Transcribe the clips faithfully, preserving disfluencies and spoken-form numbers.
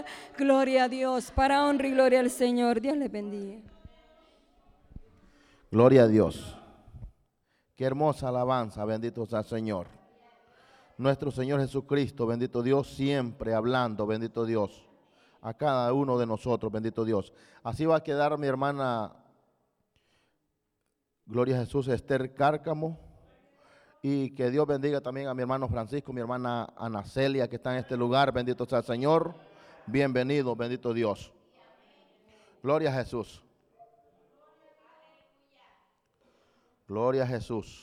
Gloria a Dios, para honra y gloria al Señor. Dios les bendiga. Gloria a Dios. Qué hermosa alabanza, bendito sea el Señor. Nuestro Señor Jesucristo, bendito Dios, siempre hablando, bendito Dios, a cada uno de nosotros, bendito Dios. Así va a quedar mi hermana, Gloria a Jesús, Esther Cárcamo, y que Dios bendiga también a mi hermano Francisco, mi hermana Ana Celia, que está en este lugar, bendito sea el Señor. Bienvenido, bendito Dios. Gloria a Jesús. Gloria a Jesús.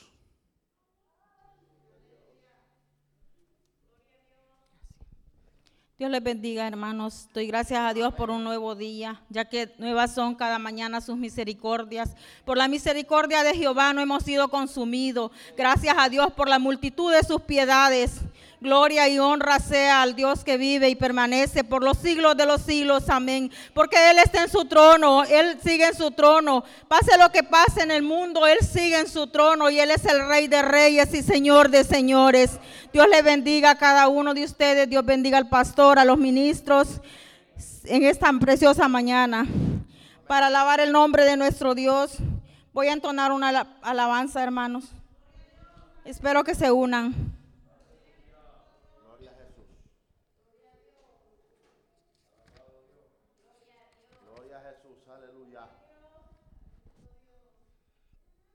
Dios les bendiga, hermanos. Doy gracias a Dios por un nuevo día, ya que nuevas son cada mañana sus misericordias. Por la misericordia de Jehová no hemos sido consumidos. Gracias a Dios por la multitud de sus piedades. Gloria y honra sea al Dios que vive y permanece por los siglos de los siglos. Amén. Porque Él está en su trono, Él sigue en su trono. Pase lo que pase en el mundo, Él sigue en su trono y Él es el Rey de reyes y Señor de señores. Dios le bendiga a cada uno de ustedes. Dios bendiga al pastor, a los ministros en esta preciosa mañana. Para alabar el nombre de nuestro Dios, voy a entonar una alabanza, hermanos. Espero que se unan. Gloria a Jesús, aleluya.